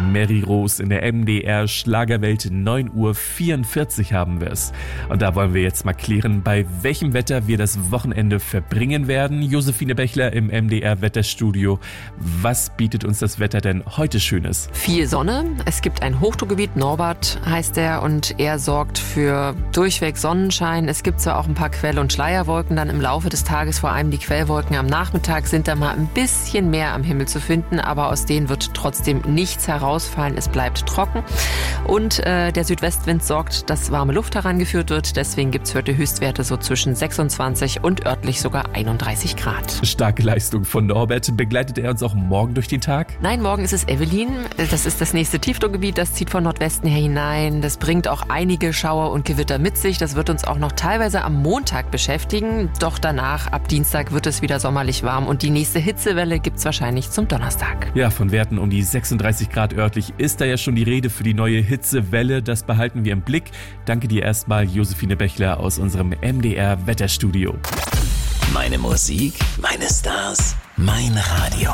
Mary Rose in der MDR Schlagerwelt. 9:44 Uhr haben wir es. Und da wollen wir jetzt mal klären, bei welchem Wetter wir das Wochenende verbringen werden. Josephine Bechler im MDR Wetterstudio. Was bietet uns das Wetter denn heute Schönes? Viel Sonne. Es gibt ein Hochdruckgebiet, Norbert heißt er, und er sorgt für durchweg Sonnenschein. Es gibt zwar auch ein paar Quell- und Schleierwolken dann im Laufe des Tages, vor allem die Quellwolken am Nachmittag sind da mal ein bisschen mehr am Himmel zu finden, aber aus denen wird trotzdem nichts herausfallen. Es bleibt trocken und der Südwestwind sorgt, dass warme Luft herangeführt wird. Deswegen gibt es heute Höchstwerte so zwischen 26 und örtlich sogar 31 Grad. Starke Leistung von Norbert. Begleitet er uns auch morgen durch den Tag? Nein, morgen ist es Evelyn. Das ist das nächste Tiefdruckgebiet. Das zieht von Nordwesten her hinein. Das bringt auch einige Schauer und Gewitter mit sich. Das wird uns auch noch teilweise am Montag beschäftigen. Doch danach, ab Dienstag, wird es wieder sommerlich warm und die nächste Hitzewelle gibt es wahrscheinlich zum Donnerstag. Ja, von Werten um die 36 Grad örtlich ist da ja schon die Rede für die neue Hitzewelle. Das behalten wir im Blick. Danke dir erstmal, Josephine Bechler aus unserem MDR Wetterstudio. Meine Musik, meine Stars, mein Radio.